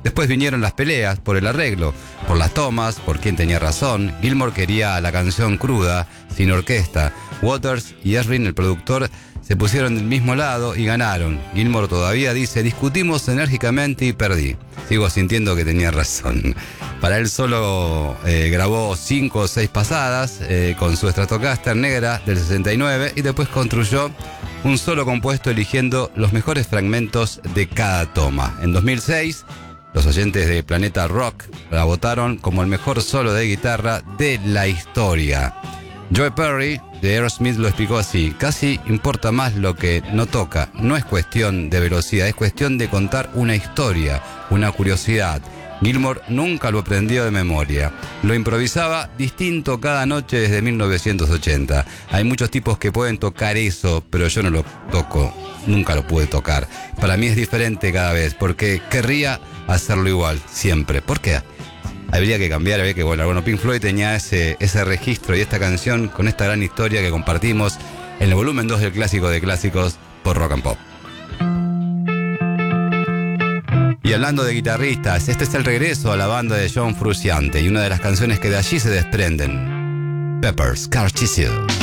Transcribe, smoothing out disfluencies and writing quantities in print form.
Después vinieron las peleas por el arreglo, por las tomas, por quién tenía razón. Gilmour quería la canción cruda, sin orquesta. Waters y Ezrin, el productor, se pusieron del mismo lado y ganaron. Gilmour todavía dice: discutimos enérgicamente y perdí. Sigo sintiendo que tenía razón. Para él solo grabó 5 o 6 pasadas con su Stratocaster negra del 69 y después construyó un solo compuesto eligiendo los mejores fragmentos de cada toma. En 2006, los oyentes de Planeta Rock la votaron como el mejor solo de guitarra de la historia. Joe Perry de Aerosmith lo explicó así: casi importa más lo que no toca, no es cuestión de velocidad, es cuestión de contar una historia, una curiosidad. Gilmour nunca lo aprendió de memoria, lo improvisaba distinto cada noche desde 1980. Hay muchos tipos que pueden tocar eso, pero yo no lo toco, nunca lo pude tocar. Para mí es diferente cada vez, porque querría hacerlo igual, siempre. ¿Por qué? Habría que cambiar, habría que volar. Bueno, Pink Floyd tenía ese registro y esta canción con esta gran historia que compartimos en el volumen 2 del Clásico de Clásicos por Rock and Pop. Y hablando de guitarristas, este es el regreso a la banda de John Frusciante y una de las canciones que de allí se desprenden, Pepper's Car Tissue.